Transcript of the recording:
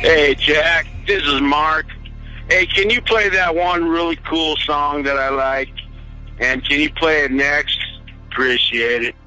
Hey, Jack, this is Mark. Hey, can you play that one really cool song that I like? And can you play it next? Appreciate it.